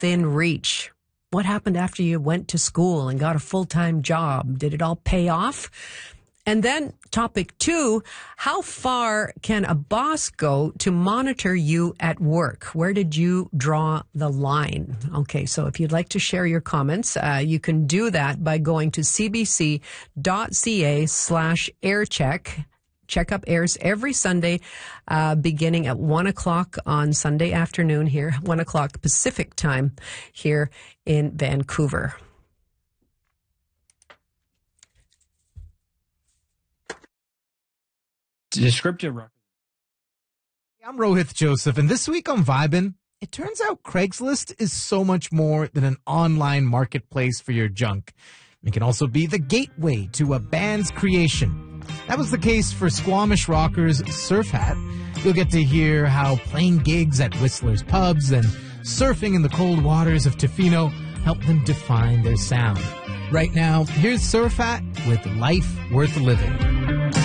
within reach. What happened after you went to school and got a full-time job? Did it all pay off? And then topic 2, how far can a boss go to monitor you at work? Where did you draw the line? Okay, so if you'd like to share your comments, you can do that by going to cbc.ca/aircheck. Checkup airs every Sunday, beginning at 1 o'clock on Sunday afternoon here, 1 o'clock Pacific time here in Vancouver. Descriptive. I'm Rohith Joseph, and this week on Vibin', it turns out Craigslist is so much more than an online marketplace for your junk. It can also be the gateway to a band's creation. That was the case for Squamish rockers Surf Hat. You'll get to hear how playing gigs at Whistler's pubs and surfing in the cold waters of Tofino helped them define their sound. Right now, here's Surf Hat with Life Worth Living.